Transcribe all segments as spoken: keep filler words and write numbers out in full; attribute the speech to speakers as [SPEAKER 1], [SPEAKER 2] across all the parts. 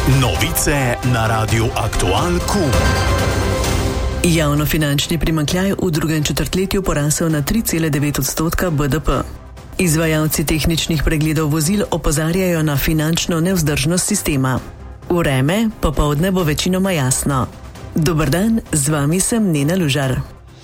[SPEAKER 1] Novice na Radiu Aktual Kum.
[SPEAKER 2] Javnofinančni primanjkljaj v drugem četrtletju porasel na tri cele devet odstotka B D P. Izvajalci tehničnih pregledov vozil opozarjajo na finančno nevzdržnost sistema. Vreme popoldne bo večinoma jasno. Dober dan, z vami sem Nena Lužar.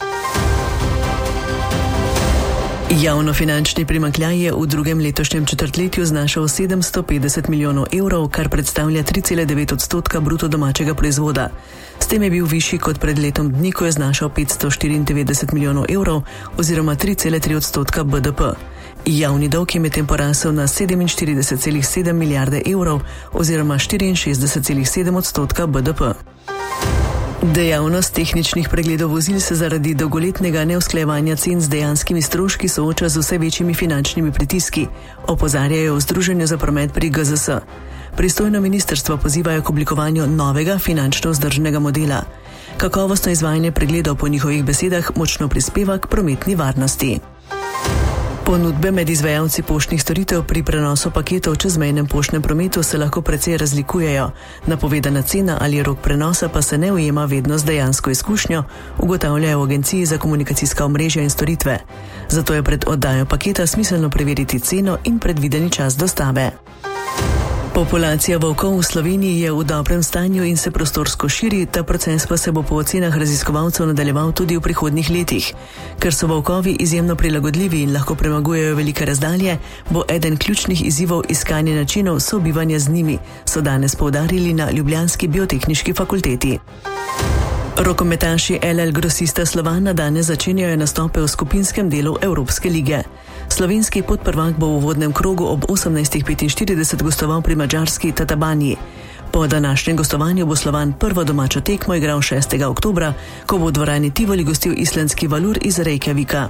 [SPEAKER 2] Javnofinančni primanjkljaj je v drugem letošnjem četrtletju znašal sedemsto petdeset milijonov evrov, kar predstavlja tri cele devet odstotka bruto domačega proizvoda. S tem je bil višji kot pred letom dni, ko je znašal petsto štiriindevetdeset milijonov evrov oziroma tri cele tri odstotka B D P. Javni dolg je medtem porasel na sedeminštirideset cela sedem milijarde evrov oziroma štiriinšestdeset cela sedem odstotka B D P. Dejavnost tehničnih pregledov vozil se zaradi dolgoletnega neusklajevanja cen z dejanskimi stroški sooča z vse večjimi finančnimi pritiski, opozarjajo v Združenju za promet pri G Z S. Pristojno ministrstvo pozivajo k oblikovanju novega finančno vzdržnega modela. Kakovostno izvajanje pregledov po njihovih besedah močno prispeva k prometni varnosti. Ponudbe med izvajalci poštnih storitev pri prenosu paketov v čezmejnem poštnem prometu se lahko precej razlikujejo. Napovedana cena ali rok prenosa pa se ne ujema vedno z dejansko izkušnjo, ugotavljajo v Agenciji za komunikacijska omrežja in storitve. Zato je pred oddajo paketa smiselno preveriti ceno in predvideni čas dostave. Populacija volkov v Sloveniji je v dobrem stanju in se prostorsko širi, ta proces pa se bo po ocenah raziskovalcev nadaljeval tudi v prihodnjih letih. Ker so volkovi izjemno prilagodljivi in lahko premagujejo velike razdalje, bo eden ključnih izzivov iskanje načinov sobivanja z njimi, so danes poudarili na ljubljanski biotehniški fakulteti. Rokometaši L L Grosista Slovana danes začenjajo nastope v skupinskem delu Evropske lige. Slovenski podprvak bo v uvodnem krogu ob osemnajstih petinštirideset gostoval pri madžarski Tatabani. Po današnjem gostovanju bo Slovan prvo domačo tekmo igral šestega oktobra, ko bo v dvorani Tivoli gostil islandski Valur iz Reykjavika.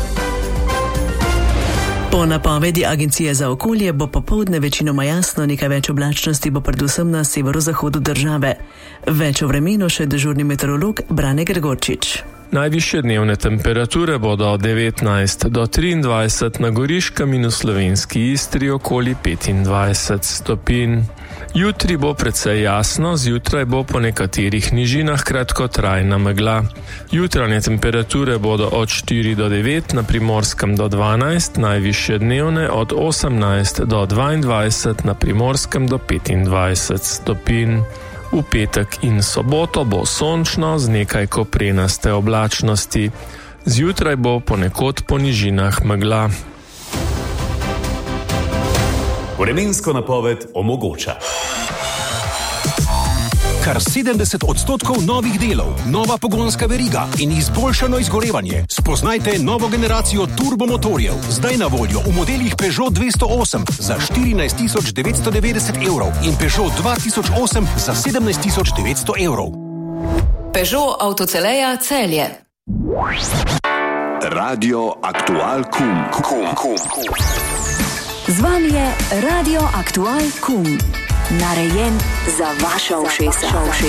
[SPEAKER 2] Po napovedi Agencije za okolje bo popoldne večinoma jasno, nekaj več oblačnosti bo predvsem na severozahodu države. Več o vremenu še dežurni meteorolog Brane Gregorčič.
[SPEAKER 3] Najvišje dnevne temperature bodo od devetnajst do triindvajset, na Goriškem in v slovenski Istri okoli petindvajset stopinj. Jutri bo precej jasno, zjutraj bo po nekaterih nižinah kratkotrajna megla. Jutranje temperature bodo od štiri do devet, na Primorskem do dvanajst, najvišje dnevne od osemnajst do dvaindvajset, na Primorskem do petindvajset stopinj. V petek in soboto bo sončno z nekaj koprenaste oblačnosti. Zjutraj bo ponekod po nižinah megla.
[SPEAKER 1] Vremensko napoved omogoča.
[SPEAKER 4] Kar sedemdeset odstotkov novih delov, nova pogonska veriga in izboljšano izgorevanje. Spoznajte novo generacijo turbomotorjev. Zdaj na voljo v modelih Peugeot dvesto osem za štirinajst tisoč devetsto devetdeset evrov in Peugeot dva tisoč osem za sedemnajst tisoč devetsto evrov.
[SPEAKER 5] Peugeot Avtoceleja Celje.
[SPEAKER 1] Radio Aktual Kum. Kum, kum, kum.
[SPEAKER 5] Z vami je Radio Aktual Kum. Narejen za vaša ušesa.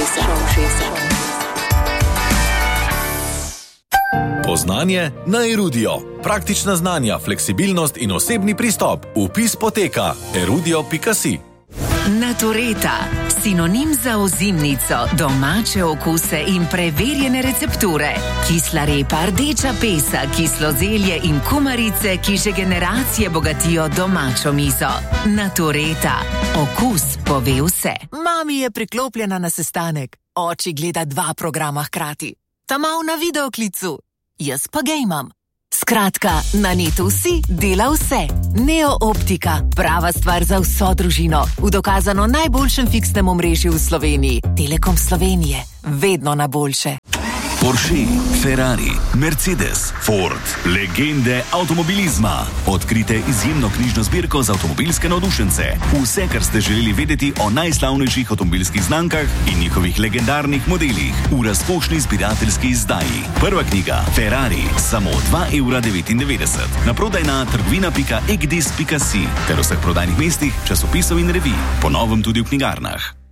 [SPEAKER 6] Poznanje na Erudio. Praktična znanja, fleksibilnost in osebni pristop. Vpis poteka erudio pika si.
[SPEAKER 7] Natureta, sinonim za ozimnico, domače okuse in preverjene recepture. Kisla repa, rdeča pesa, kislo zelje in kumarice, ki že generacije bogatijo domačo mizo. Natureta, okus pove vse.
[SPEAKER 8] Mami je priklopljena na sestanek, oči gleda dva programa hkrati. Ta mal na videoklicu, jaz pa gejmam. Skratka, na netu vsi dela vse. Neo Optika, prava stvar za vso družino. V dokazano najboljšem fiksnem omrežju v Sloveniji. Telekom Slovenije, vedno na boljše.
[SPEAKER 1] Porsche, Ferrari, Mercedes, Ford, legende avtomobilizma. Odkrite izjemno knjižno zbirko za avtomobilske navdušence. Vse, kar ste želeli vedeti o najslavnejših avtomobilskih znamkah in njihovih legendarnih modelih v razkošni zbirateljski izdaji. Prva knjiga Ferrari, samo dva evra devetindevetdeset. Naprodaj na trgovina pika egdis pika si ter vseh prodajnih mestih, časopisov in revij. Po novem tudi v knjigarnah.